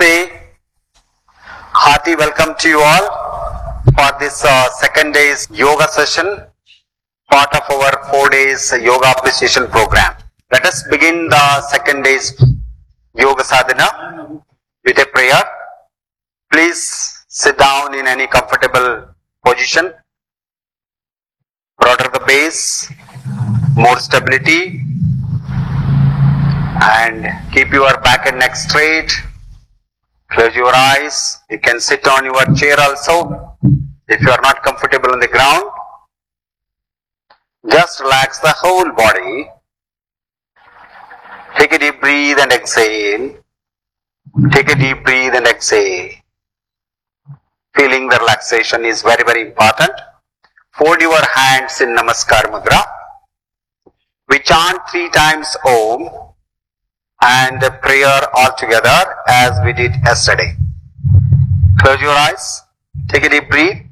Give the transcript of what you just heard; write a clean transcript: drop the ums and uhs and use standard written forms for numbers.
Namaste. Hearty welcome to you all for this second day's yoga session, part of our 4 days yoga appreciation program. Let us begin the second day's yoga sadhana with a prayer. Please sit down in any comfortable position. Broader the base, more stability, and keep your back and neck straight. Close your eyes. You can sit on your chair also if you are not comfortable on the ground. Just relax the whole body. Take a deep breath and exhale. Take a deep breath and exhale. Feeling the relaxation is very, very important. Fold your hands in Namaskar Mudra. We chant 3 times Om and the prayer all together as we did yesterday. Close your eyes. Take a deep breath.